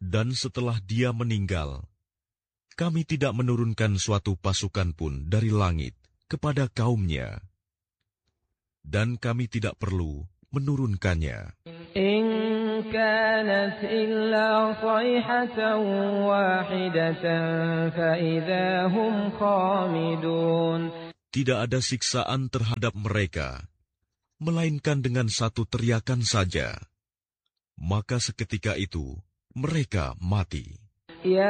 Dan setelah dia meninggal, kami tidak menurunkan suatu pasukan pun dari langit kepada kaumnya. Dan kami tidak perlu menurunkannya. إن كانت إلا صيحة واحدة فإذا هم خامدون. Tidak ada siksaan terhadap mereka, melainkan dengan satu teriakan saja. Maka seketika itu mereka mati.